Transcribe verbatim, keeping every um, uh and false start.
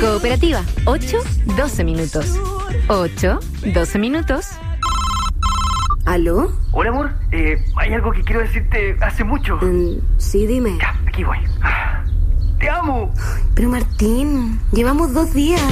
Cooperativa, ocho, doce minutos. ocho, doce minutos. ¿Aló? Hola, amor. Eh, hay algo que quiero decirte hace mucho. Mm, sí, dime. Ya, aquí voy. Te amo. Pero Martín, llevamos dos días.